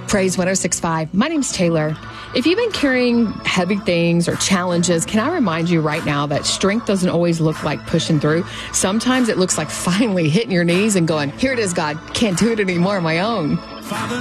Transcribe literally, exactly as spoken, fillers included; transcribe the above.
Praise one oh six point five. My name's Taylor. If you've been carrying heavy things or challenges, can I remind you right now that strength doesn't always look like pushing through. Sometimes it looks like finally hitting your knees and going, here it is, God. Can't do it anymore on my own.